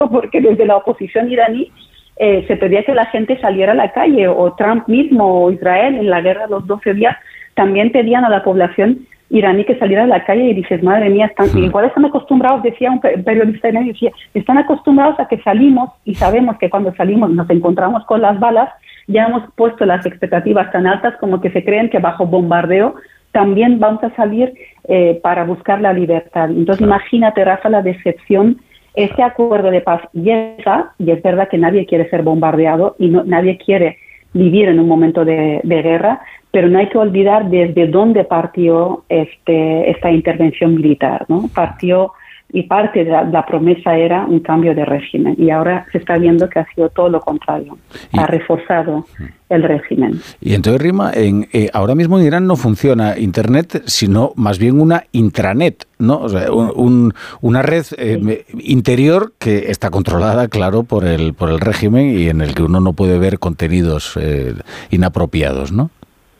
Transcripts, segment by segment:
porque desde la oposición iraní se pedía que la gente saliera a la calle, o Trump mismo, o Israel en la guerra de los 12 días, también pedían a la población iraní que saliera a la calle, y dices, madre mía, igual están acostumbrados, decía un periodista iraní, decía, están acostumbrados a que salimos y sabemos que cuando salimos nos encontramos con las balas, ya hemos puesto las expectativas tan altas como que se creen que bajo bombardeo también vamos a salir para buscar la libertad. Entonces imagínate, Rafa, la decepción. Este acuerdo de paz llega, y es verdad que nadie quiere ser bombardeado y nadie quiere vivir en un momento de guerra, pero no hay que olvidar desde dónde partió esta intervención militar, ¿no? Partió, y parte de la promesa era un cambio de régimen, y ahora se está viendo que ha sido todo lo contrario, ha reforzado el régimen. Y entonces, Rima, ahora mismo en Irán no funciona Internet, sino más bien una intranet, ¿no? O sea, una red interior que está controlada, claro, por el régimen, y en el que uno no puede ver contenidos inapropiados, ¿no?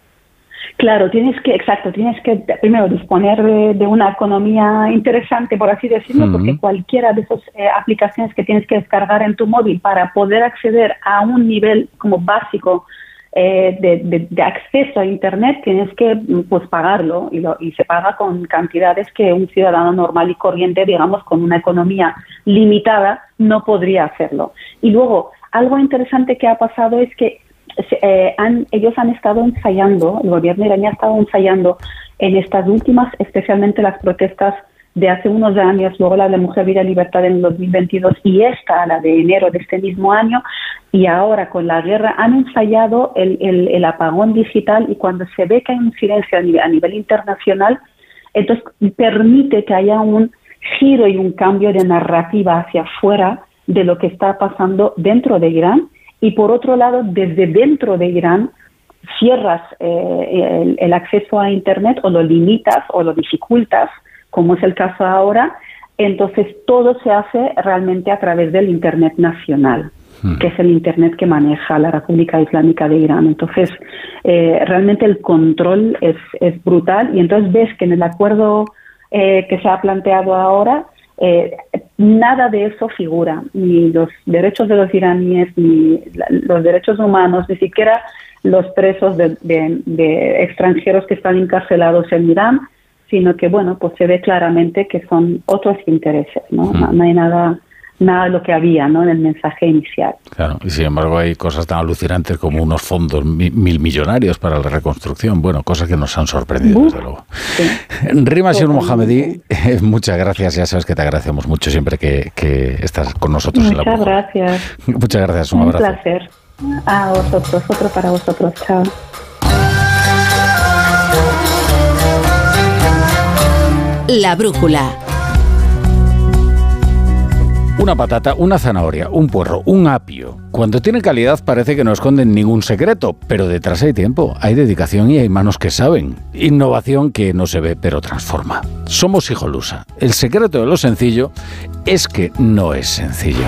Claro, tienes que primero disponer de una economía interesante, por así decirlo, porque cualquiera de esas aplicaciones que tienes que descargar en tu móvil para poder acceder a un nivel como básico de acceso a Internet, tienes que pagarlo, y se paga con cantidades que un ciudadano normal y corriente, digamos, con una economía limitada, no podría hacerlo. Y luego, algo interesante que ha pasado es que ellos han estado ensayando, el gobierno iraní ha estado ensayando en estas últimas, especialmente las protestas de hace unos años, luego la de Mujer, Vida y Libertad en 2022 y la de enero de este mismo año, y ahora con la guerra han ensayado el apagón digital, y cuando se ve que hay un silencio a nivel internacional, entonces permite que haya un giro y un cambio de narrativa hacia afuera de lo que está pasando dentro de Irán. Y por otro lado, desde dentro de Irán, cierras el acceso a Internet, o lo limitas o lo dificultas, como es el caso ahora. Entonces todo se hace realmente a través del Internet nacional, que es el Internet que maneja la República Islámica de Irán. Entonces realmente el control es brutal, y entonces ves que en el acuerdo que se ha planteado ahora, nada de eso figura, ni los derechos de los iraníes, ni los derechos humanos, ni siquiera los presos de extranjeros que están encarcelados en Irán, sino que, bueno, pues se ve claramente que son otros intereses, ¿no? No hay nada de lo que había, ¿no?, en el mensaje inicial. Claro, y sin embargo hay cosas tan alucinantes como unos fondos millonarios para la reconstrucción, bueno, cosas que nos han sorprendido, desde luego. Sí. Rima Siur-Mohammadi, muchas gracias, ya sabes que te agradecemos mucho siempre que estás con nosotros en la Brújula. Muchas gracias. Muchas gracias, un abrazo. Un placer. A vosotros, otro para vosotros, chao. La Brújula. Una patata, una zanahoria, un puerro, un apio. Cuando tiene calidad parece que no esconden ningún secreto, pero detrás hay tiempo, hay dedicación y hay manos que saben. Innovación que no se ve pero transforma. Somos Hijolusa. El secreto de lo sencillo es que no es sencillo.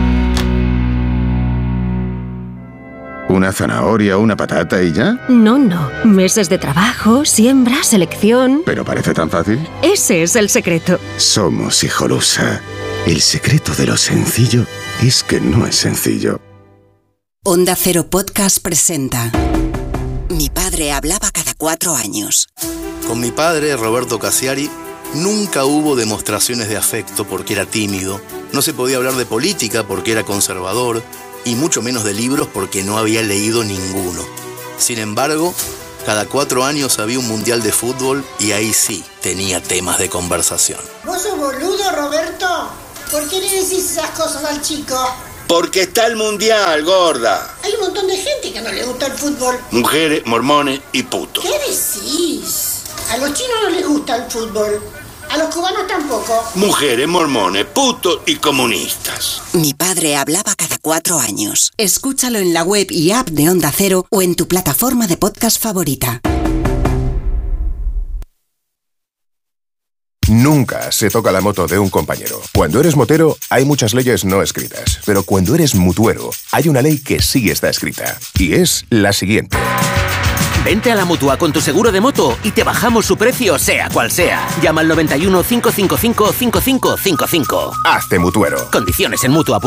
¿Una zanahoria, una patata y ya? No. Meses de trabajo, siembra, selección... ¿Pero parece tan fácil? Ese es el secreto. Somos Hijolusa. El secreto de lo sencillo es que no es sencillo. Onda Cero Podcast presenta Mi padre hablaba cada 4 años. Con mi padre, Roberto Cassiari, nunca hubo demostraciones de afecto porque era tímido, no se podía hablar de política porque era conservador, y mucho menos de libros porque no había leído ninguno. Sin embargo, cada 4 años había un mundial de fútbol y ahí sí tenía temas de conversación. ¿Vos sos boludo, Roberto? ¿Por qué le decís esas cosas al chico? Porque está el mundial, gorda. Hay un montón de gente que no le gusta el fútbol. Mujeres, mormones y putos. ¿Qué decís? A los chinos no les gusta el fútbol. A los cubanos tampoco. Mujeres, mormones, putos y comunistas. Mi padre hablaba cada 4 años. Escúchalo en la web y app de Onda Cero o en tu plataforma de podcast favorita. Nunca se toca la moto de un compañero. Cuando eres motero, hay muchas leyes no escritas. Pero cuando eres mutuero, hay una ley que sí está escrita. Y es la siguiente. Vente a la Mutua con tu seguro de moto y te bajamos su precio, sea cual sea. Llama al 91 555 5555. Hazte mutuero. Condiciones en Mutua.